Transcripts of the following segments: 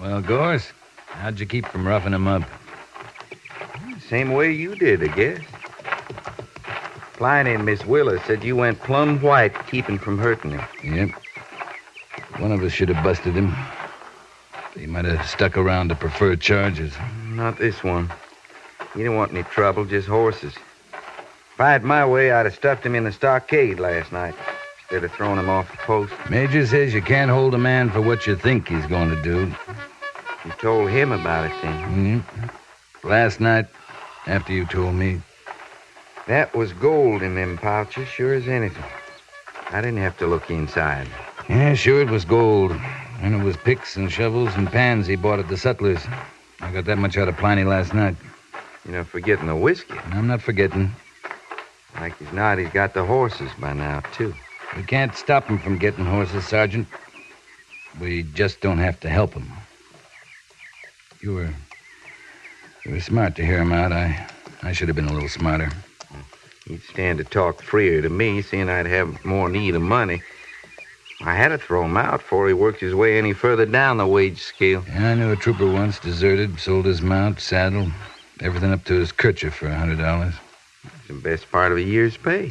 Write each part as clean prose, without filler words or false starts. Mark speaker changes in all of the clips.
Speaker 1: Well, Gorse, how'd you keep from roughing him up?
Speaker 2: Same way you did, I guess. Pliny and Miss Willa said you went plumb white keeping from hurting him.
Speaker 1: Yep. One of us should have busted him. He might have stuck around to preferred charges.
Speaker 2: Not this one. He didn't want any trouble, just horses. If I had my way, I'd have stuffed him in the stockade last night instead of throwing him off the post.
Speaker 1: Major says you can't hold a man for what you think he's going to do.
Speaker 2: You told him about it then.
Speaker 1: Last night, after you told me.
Speaker 2: That was gold in them pouches, sure as anything. I didn't have to look inside.
Speaker 1: Yeah, sure it was gold. And it was picks and shovels and pans he bought at the Sutlers. I got that much out of Pliny last night.
Speaker 2: You're not forgetting the whiskey.
Speaker 1: I'm not forgetting.
Speaker 2: Like he's not, he's got the horses by now, too.
Speaker 1: We can't stop him from getting horses, Sergeant. We just don't have to help him. You were smart to hear him out. I should have been a little smarter.
Speaker 2: He'd stand to talk freer to me, seeing I'd have more need of money. I had to throw him out before he worked his way any further down the wage scale.
Speaker 1: Yeah, I knew a trooper once, deserted, sold his mount, saddle, everything up to his kerchief for $100.
Speaker 2: It's the best part of a year's pay.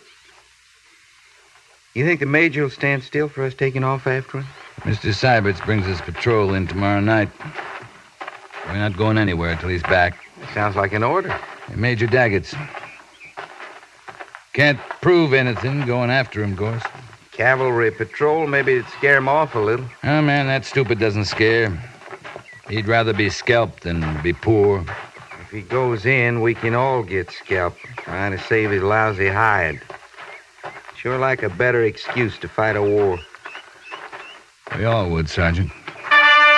Speaker 2: You think the major will stand still for us taking off after him?
Speaker 1: Mr. Syberts brings his patrol in tomorrow night. We're not going anywhere till he's back.
Speaker 2: Sounds like an order.
Speaker 1: Hey, Major Daggett's. Can't prove anything going after him, Gorse.
Speaker 2: Cavalry patrol, maybe it'd scare him off a little.
Speaker 1: Oh, man, that stupid doesn't scare. He'd rather be scalped than be poor.
Speaker 2: If he goes in, we can all get scalped, trying to save his lousy hide. Sure like a better excuse to fight a war.
Speaker 1: We all would, Sergeant.